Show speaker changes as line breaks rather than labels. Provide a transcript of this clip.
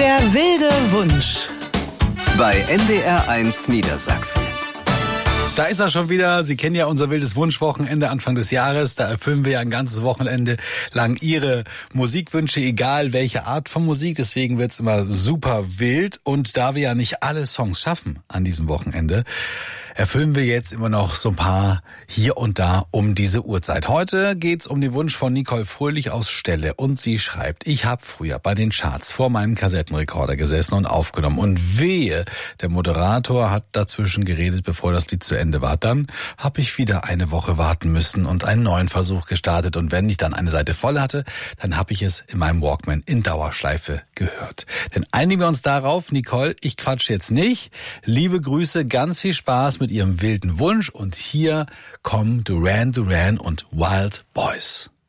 Der wilde Wunsch
bei NDR1 Niedersachsen.
Da ist er schon wieder. Sie kennen ja unser wildes Wunschwochenende Anfang des Jahres. Da erfüllen wir ja ein ganzes Wochenende lang Ihre Musikwünsche, egal welche Art von Musik. Deswegen wird's immer super wild. Und da wir ja nicht alle Songs schaffen an diesem Wochenende, erfüllen wir jetzt immer noch so ein paar hier und da um diese Uhrzeit. Heute geht's um den Wunsch von Nicole Fröhlich aus Stelle und sie schreibt: Ich habe früher bei den Charts vor meinem Kassettenrekorder gesessen und aufgenommen und wehe, der Moderator hat dazwischen geredet, bevor das Lied zu Ende war. Dann habe ich wieder eine Woche warten müssen und einen neuen Versuch gestartet und wenn ich dann eine Seite voll hatte, dann habe ich es in meinem Walkman in Dauerschleife gehört. Denn einigen wir uns darauf, Nicole, ich quatsch jetzt nicht. Liebe Grüße, ganz viel Spaß mit Ihrem wilden Wunsch und hier kommen Duran Duran und Wild Boys.